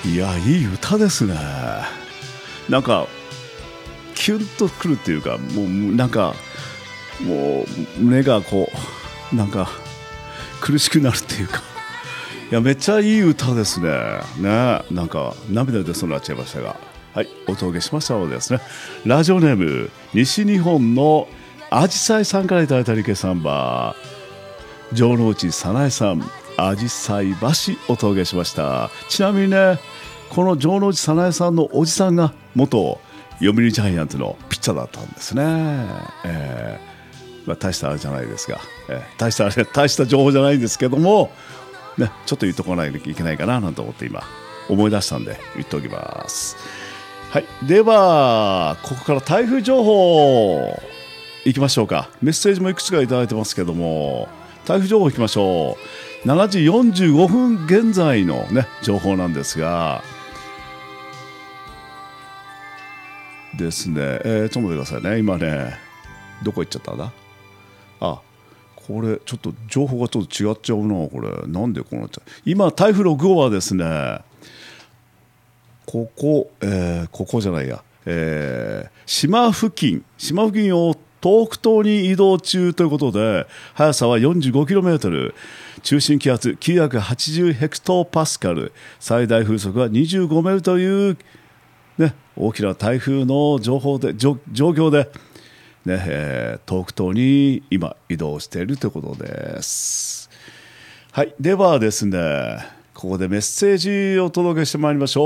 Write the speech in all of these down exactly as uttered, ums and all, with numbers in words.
いや、いい歌ですね。なんかキュンとくるっていうか、もうなんかもう胸がこうなんか苦しくなるっていうか、いやめっちゃいい歌ですね。ね、なんか涙出そうになっちゃいましたが、はい、お届けしましたのでですね、ラジオネーム西日本のあじさいさんからいただいたリクエストナンバー、城之内早苗さん、あじさい橋お届けしました。ちなみにね、この城之内早苗さんのおじさんが元読売ジャイアンツのピッチャーだったんですね。えーまあ、大したあれじゃないですが、えー、大したあれ大した情報じゃないんですけども、ね、ちょっと言っとかないといけないかななんて思って今思い出したんで言っておきます。はい、ではここから台風情報いきましょうか。メッセージもいくつかいただいてますけども、台風情報いきましょう。しちじよんじゅうごふん現在の、ね、情報なんですがですね、えー、ちょっと待ってくださいね。今ね、どこ行っちゃったんだ。あ、これちょっと情報がちょっと違っちゃうな。これなんでこうなっちゃう。今台風ろく号はですね、ここ、えー、ここじゃないや、えー、島付近島付近を東北東に移動中ということで、速さは よんじゅうごキロメートル、中心気圧きゅうひゃくはちじゅうヘクトパスカル、最大風速はにじゅうごメートルという、ね、大きな台風の情報で状況で、ねえー、東北東に今移動しているということです。はい、ではですね、ここでメッセージをお届けしてまいりまし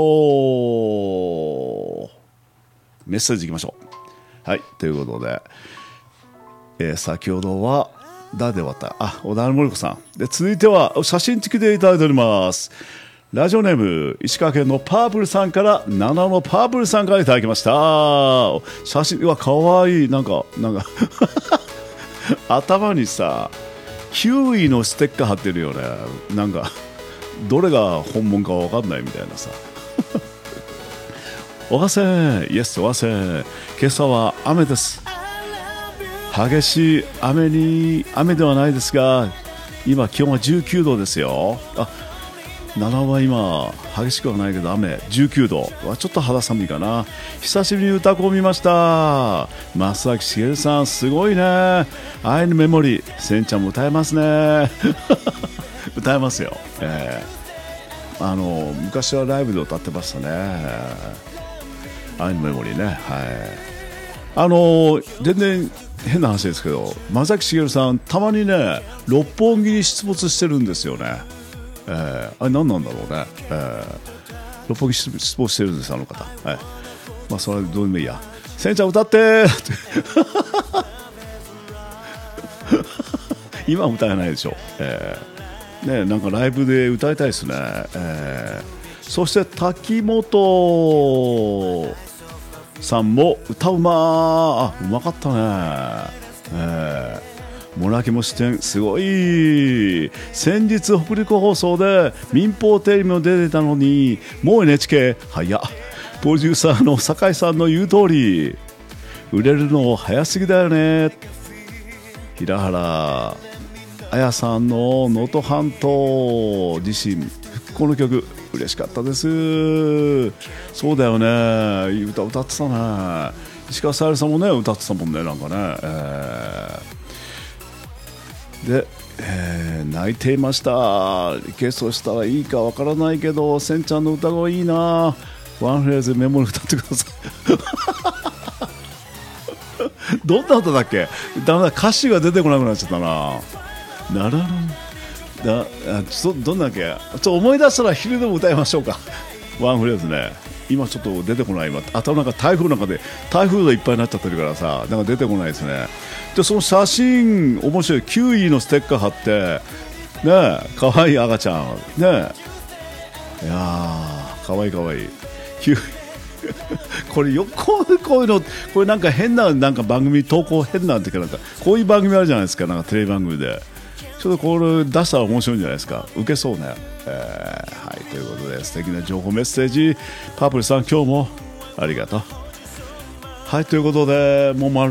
ょう。メッセージいきましょう。はい、ということで、えー、先ほどは誰で終わった、あ、小田森子さんで、続いては写真付きでいただいております。ラジオネーム石川県のパープルさんから、ナナのパープルさんからいただきました。写真はかわいい。なんかなんか頭にさキウイのステッカー貼ってるよね。なんかどれが本物か分かんないみたいなさおはせん、イエスおはせん、今朝は雨です。激しい雨に雨ではないですが、今気温はじゅうきゅうどですよ。あ、ななは今激しくはないけど雨じゅうきゅうどはちょっと肌寒いかな。久しぶりに歌子を見ました。増崎しげるさんすごいね。愛のメモリー、せんちゃんも歌えますね歌えますよ、えー、あの昔はライブで歌ってましたね、愛のメモリーね。はい、あの全然変な話ですけど、増崎しげるさんたまにね六本木に出没してるんですよね。えー、あれ何なんだろうね、えー、六本木出没してるんです、あの方。はい、まあそれはどうでもいいや。せんちゃん歌ってー今は歌えないでしょ、えーね、なんかライブで歌いたいですね、えー、そして滝本さんも歌うまー、あ、うまかったね、えーモナキも視点すごい。先日北陸放送で民放テレビも出てたのに、もう エヌエイチケー 早っ。プロデューサーの酒井さんの言う通り、売れるの早すぎだよね。平原綾さんの能登半島地震復興の曲嬉しかったです。そうだよね、いい歌歌ってたね。石川さゆりさんもね歌ってたもんね、なんかね、えーで、えー、泣いていました。リクエストしたらいいかわからないけど、せんちゃんの歌声いいな。ワンフレーズメモリ歌ってくださいどんな歌だっけ。だめだ、歌詞が出てこなくなっちゃったな。なららだ、ちょっとどんなっけ、ちょっと思い出したら昼でも歌いましょうかワンフレーズね。今ちょっと出てこない。今頭の中台風の中で台風がいっぱいになっちゃってるからさ、なんか出てこないですね。でその写真面白い。キウイのステッカー貼ってね、かわいい赤ちゃんね、いやーかわいいかわいいキウイこれよくこういうの、これなんか変ななんか番組投稿変なんていうか、なんかこういう番組あるじゃないですか、なんかテレビ番組でちょっとこれ出したら面白いんじゃないですか。受けそうね、えー、はい、ということで素敵な情報メッセージパープルさん今日もありがとう。はい、ということでもう